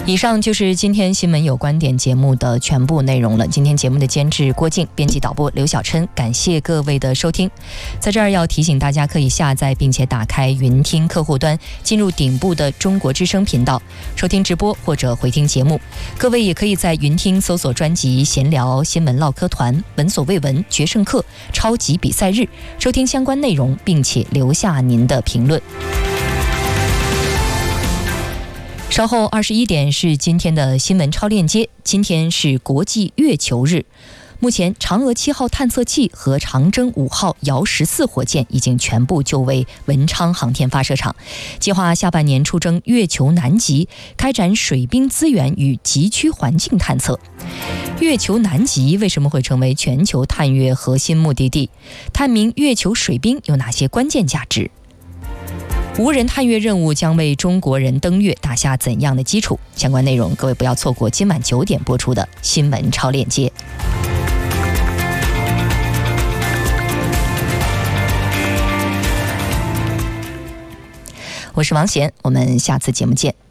以上就是今天新闻有观点节目的全部内容了。今天节目的监制郭靖，编辑导播刘晓琛，感谢各位的收听。在这儿要提醒大家，可以下载并且打开云听客户端，进入顶部的中国之声频道，收听直播或者回听节目。各位也可以在云听搜索专辑闲聊、新闻唠嗑团、闻所未闻、决胜客、超级比赛日，收听相关内容，并且留下您的评论。稍后21点是今天的新闻超链接。今天是国际月球日，目前嫦娥7号探测器和长征5号遥14火箭已经全部就位文昌航天发射场，计划下半年出征月球南极，开展水冰资源与极区环境探测。月球南极为什么会成为全球探月核心目的地？探明月球水冰有哪些关键价值？无人探月任务将为中国人登月打下怎样的基础？相关内容各位不要错过今晚9点播出的新闻超链接。我是王贤，我们下次节目见。